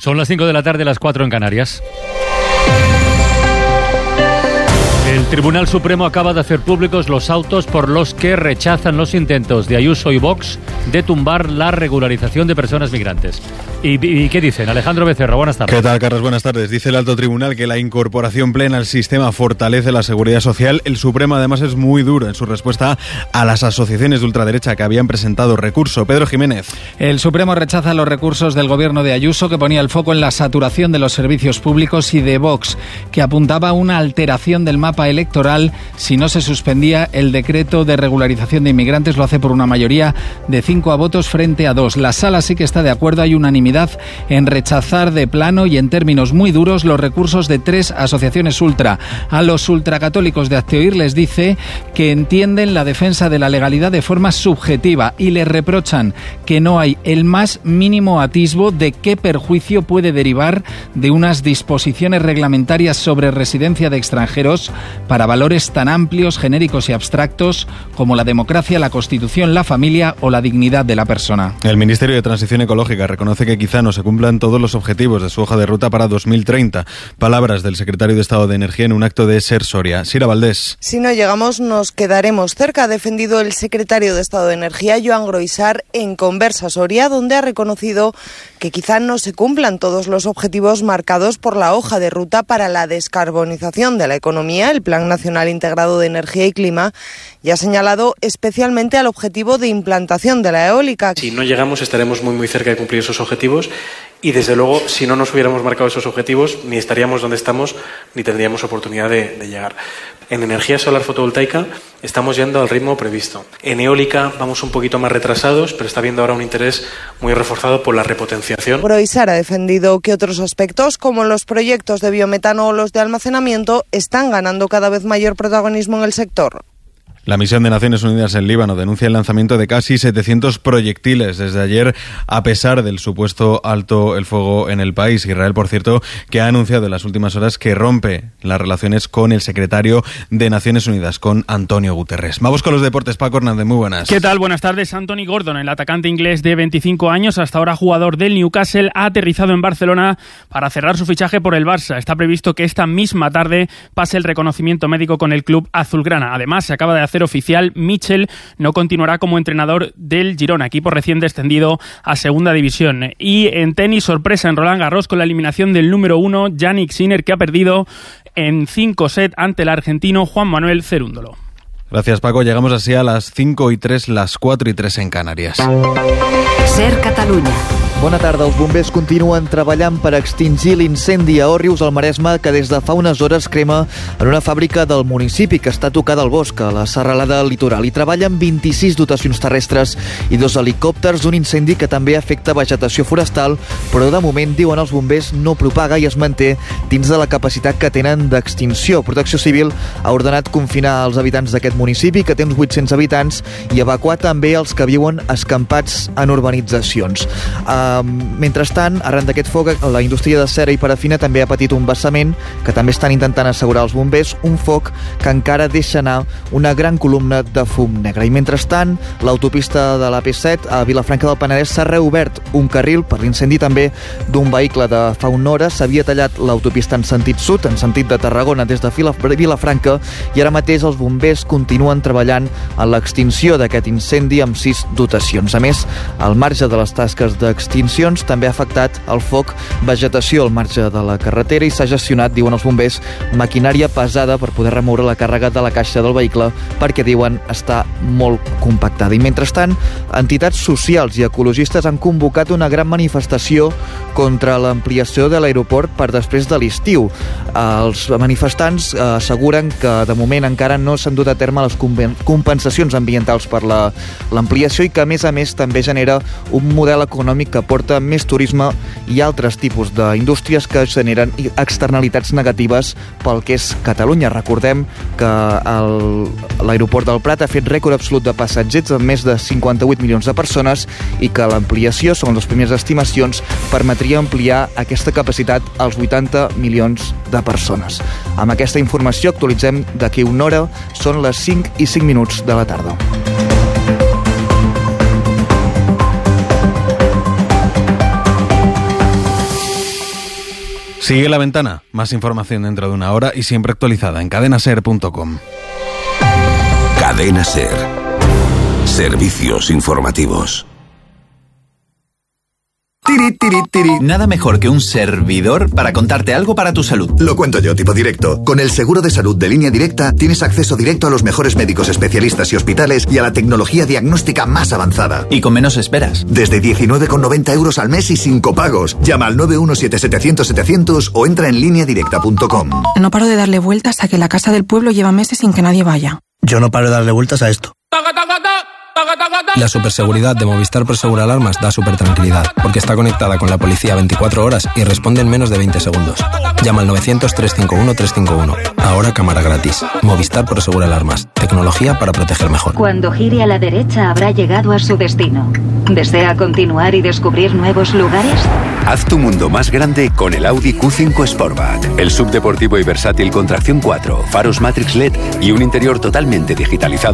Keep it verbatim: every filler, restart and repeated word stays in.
Son las cinco de la tarde, las cuatro en Canarias. El Tribunal Supremo acaba de hacer públicos los autos por los que rechazan los intentos de Ayuso y Vox de tumbar la regularización de personas migrantes. ¿Y, y qué dicen? Alejandro Becerra, buenas tardes. ¿Qué tal, Carlos? Buenas tardes. Dice el Alto Tribunal que la incorporación plena al sistema fortalece la seguridad social. El Supremo, además, es muy duro en su respuesta a las asociaciones de ultraderecha que habían presentado recurso. Pedro Jiménez. El Supremo rechaza los recursos del gobierno de Ayuso, que ponía el foco en la saturación de los servicios públicos, y de Vox, que apuntaba a una alteración del mapa electoral si no se suspendía el decreto de regularización de inmigrantes. Lo hace por una mayoría de cinco a votos frente a dos. La sala sí que está de acuerdo. Hay unanimidad en rechazar de plano y en términos muy duros los recursos de tres asociaciones ultra. A los ultracatólicos de Hazte Oír les dice que entienden la defensa de la legalidad de forma subjetiva y les reprochan que no hay el más mínimo atisbo de qué perjuicio puede derivar de unas disposiciones reglamentarias sobre residencia de extranjeros para valores tan amplios, genéricos y abstractos como la democracia, la Constitución, la familia o la dignidad de la persona. El Ministerio de Transición Ecológica reconoce que quizá no se cumplan todos los objetivos de su hoja de ruta para dos mil treinta. Palabras del secretario de Estado de Energía en un acto de Ser Soria. Sira Valdés. Si no llegamos, nos quedaremos cerca, ha defendido el secretario de Estado de Energía, Joan Groisar, en Conversa Soria, donde ha reconocido que quizá no se cumplan todos los objetivos marcados por la hoja de ruta para la descarbonización de la economía, el Plan Nacional Integrado de Energía y Clima, y ha señalado especialmente al objetivo de implantación de la eólica. Si no llegamos, estaremos muy muy cerca de cumplir esos objetivos y, desde luego, si no nos hubiéramos marcado esos objetivos, ni estaríamos donde estamos, ni tendríamos oportunidad de, de llegar. En energía solar fotovoltaica estamos yendo al ritmo previsto. En eólica vamos un poquito más retrasados, pero está habiendo ahora un interés muy reforzado por la repotenciación. Groisar ha defendido que otros aspectos, como los proyectos de biometano o los de almacenamiento, están ganando cada vez mayor protagonismo en el sector. La misión de Naciones Unidas en Líbano denuncia el lanzamiento de casi setecientos proyectiles desde ayer, a pesar del supuesto alto el fuego en el país. Israel, por cierto, que ha anunciado en las últimas horas que rompe las relaciones con el secretario de Naciones Unidas, con Antonio Guterres. Vamos con los deportes. Paco Hernández, muy buenas. ¿Qué tal? Buenas tardes. Anthony Gordon, el atacante inglés de veinticinco años, hasta ahora jugador del Newcastle, ha aterrizado en Barcelona para cerrar su fichaje por el Barça. Está previsto que esta misma tarde pase el reconocimiento médico con el club azulgrana. Además, se acaba de hacer oficial, Michel no continuará como entrenador del Girona, equipo recién descendido a segunda división. Y en tenis, sorpresa en Roland Garros con la eliminación del número uno, Jannik Sinner, que ha perdido en cinco sets ante el argentino Juan Manuel Cerúndolo. Gracias, Paco. Llegamos así a las cinco y tres, las cuatro y tres en Canàries. Ser Catalunya. Bona tarda. Els bombers continuen treballant per extingir l'incendi a Òrrius, al Maresme, que des de fa unes hores crema en una fàbrica del municipi que està tocada al bosc, a la serralada litoral. Hi treballen vint-i-sis dotacions terrestres i dos helicòpters d'un incendi que també afecta vegetació forestal, però de moment, diuen els bombers, no propaga i es manté dins de la capacitat que tenen d'extinció. Protecció Civil ha ordenat confinar els habitants d'aquest municipi, que té uns vuit-cents habitants, i evacuar també els que viuen escampats en urbanitzacions. Uh, mentrestant, arran d'aquest foc, la indústria de cera i parafina també ha patit un vessament que també estan intentant assegurar els bombers, un foc que encara deixa anar una gran columna de fum negre. I mentrestant, l'autopista de la P set a Vilafranca del Penedès s'ha reobert un carril per l'incendi també d'un vehicle de fa una hora. S'havia tallat l'autopista en sentit sud, en sentit de Tarragona des de Vilafranca, i ara mateix els bombers continuen treballant en l'extinció d'aquest incendi amb sis dotacions. A més, al marge de les tasques d'extinció, també ha afectat el foc vegetació al marge de la carretera i s'ha gestionat, diuen els bombers, maquinària pesada per poder remoure la càrrega de la caixa del vehicle perquè, diuen, està molt compactada. I mentrestant, entitats socials i ecologistes han convocat una gran manifestació contra l'ampliació de l'aeroport per després de l'estiu. Els manifestants asseguren que de moment encara no s'han dut a terme les compensacions ambientals per l'ampliació i que, a més a més, també genera un model econòmic que porta més turisme i altres tipus d'indústries que generen externalitats negatives pel que és Catalunya. Recordem que l'aeroport del Prat ha fet rècord absolut de passatgers amb més de cinquanta-vuit milions de persones i que l'ampliació, segons les primeres estimacions, permetria ampliar aquesta capacitat als vuitanta milions de persones. Amb aquesta informació actualitzem d'aquí una hora, són les cinc i cinc minuts de la tarda. Sigue La Ventana. Más información dentro de una hora y siempre actualizada en cadena ser punto com. Cadena Ser. Servicios informativos. Tiri, tiri, tiri. Nada mejor que un servidor para contarte algo para tu salud. Lo cuento yo, tipo directo. Con el seguro de salud de Línea Directa tienes acceso directo a los mejores médicos especialistas y hospitales y a la tecnología diagnóstica más avanzada. Y con menos esperas. Desde diecinueve con noventa euros al mes y sin copagos. Llama al nueve uno siete setecientos setecientos o entra en línea directa punto com. No paro de darle vueltas a que la casa del pueblo lleva meses sin que nadie vaya. Yo no paro de darle vueltas a esto. La superseguridad de Movistar Prosegur Alarmas da super tranquilidad, porque está conectada con la policía veinticuatro horas y responde en menos de veinte segundos. Llama al novecientos, trescientos cincuenta y uno, trescientos cincuenta y uno. Ahora cámara gratis. Movistar Prosegur Alarmas. Tecnología para proteger mejor. Cuando gire a la derecha habrá llegado a su destino. ¿Desea continuar y descubrir nuevos lugares? Haz tu mundo más grande con el Audi Q cinco Sportback. El subdeportivo y versátil con tracción cuatro, faros Matrix L E D y un interior totalmente digitalizado